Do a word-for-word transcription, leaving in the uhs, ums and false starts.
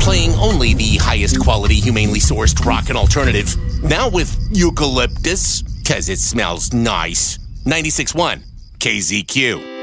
playing only the highest quality, humanely sourced rock and alternative. Now with eucalyptus, cause it smells nice. ninety-six point one K Z Q.